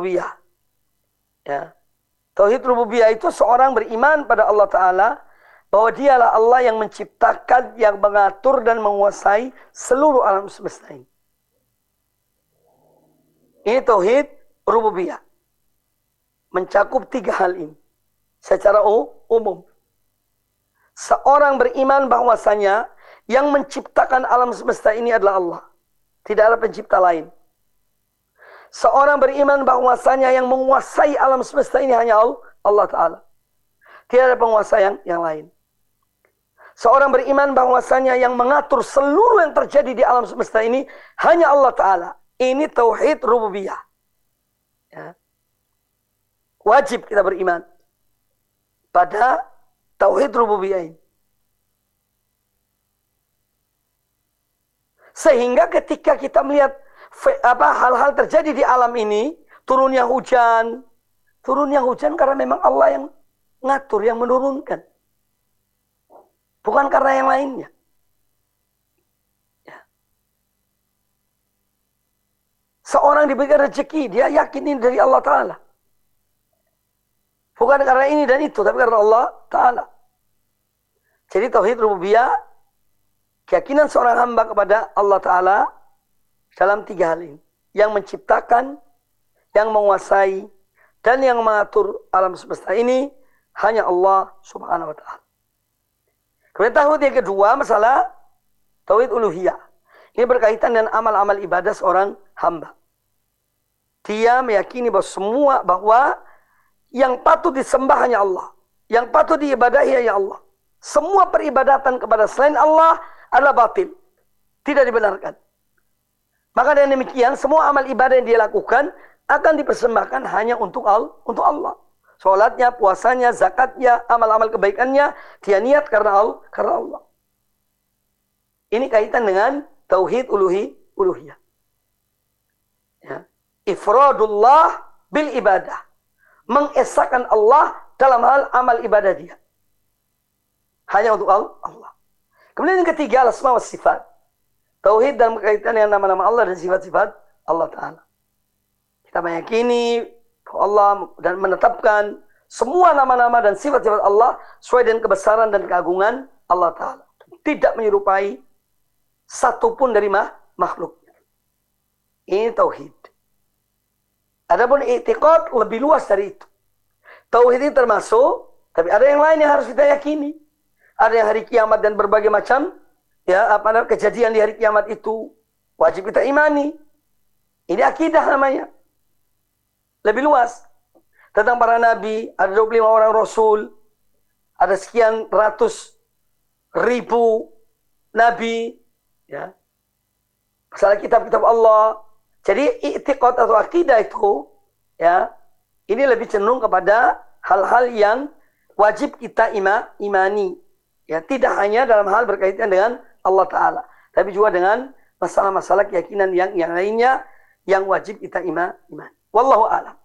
rububiyah. Ya. Tauhid rububiyah itu seorang beriman pada Allah Ta'ala bahwa dialah Allah yang menciptakan, yang mengatur dan menguasai seluruh alam semesta ini. Ini tauhid rububiyah. Mencakup 3 hal ini secara umum. Seorang beriman bahwasanya yang menciptakan alam semesta ini adalah Allah. Tidak ada pencipta lain. Seorang beriman bahwasanya yang menguasai alam semesta ini hanya Allah Ta'ala. Tidak ada penguasa yang lain. Seorang beriman bahwasanya yang mengatur seluruh yang terjadi di alam semesta ini hanya Allah Ta'ala. Ini tauhid rububiyah. Ya. Wajib kita beriman pada tauhid rububiyah ini. Sehingga ketika kita melihat hal-hal terjadi di alam ini, turunnya hujan karena memang Allah yang ngatur, yang menurunkan. Bukan karena yang lainnya. Ya. Seorang diberikan rezeki, dia yakin ini dari Allah Ta'ala. Bukan karena ini dan itu, tapi karena Allah Ta'ala. Jadi tauhid rububiyah, keyakinan seorang hamba kepada Allah Ta'ala dalam 3 hal ini. Yang menciptakan, yang menguasai, dan yang mengatur alam semesta ini hanya Allah Subhanahu wa Ta'ala. Kemudian tauhid yang kedua, masalah tauhid uluhiyah. Ini berkaitan dengan amal-amal ibadah seorang hamba. Dia meyakini bahwa yang patut disembah hanya Allah. Yang patut diibadahi hanya Allah. Semua peribadatan kepada selain Allah adalah batil. Tidak dibenarkan. Maka dengan demikian, semua amal ibadah yang dia lakukan akan dipersembahkan hanya untuk Allah. Sholatnya, puasanya, zakatnya, amal-amal kebaikannya, dia niat karena Allah. Ini kaitan dengan tauhid uluhiyah. Ya. Ifradullah bil ibadah. Mengesahkan Allah dalam hal amal ibadah dia. Hanya untuk Allah. Kemudian yang ketiga, al-asma wa sifat. Tauhid dalam kaitan dengan nama-nama Allah dan sifat-sifat Allah Ta'ala. Kita meyakini Allah dan menetapkan semua nama-nama dan sifat-sifat Allah sesuai dengan kebesaran dan keagungan Allah Ta'ala. Tidak menyerupai satupun dari makhluknya. Ini tauhid. Adapun i'tiqad lebih luas dari itu. Tauhid ini termasuk, tapi ada yang lain yang harus kita yakini. Ada yang hari kiamat dan berbagai macam kejadian di hari kiamat itu wajib kita imani. Ini akidah namanya. Lebih luas. Tentang para nabi, ada 25 orang rasul, ada sekian ratus ribu nabi, ya. Masalah kitab-kitab Allah. Jadi i'tiqad atau akidah itu, ya, ini lebih cenderung kepada hal-hal yang wajib kita imani. Ya, tidak hanya dalam hal berkaitan dengan Allah Ta'ala, tapi juga dengan masalah-masalah keyakinan yang lainnya yang wajib kita imani. Wallahu a'lam.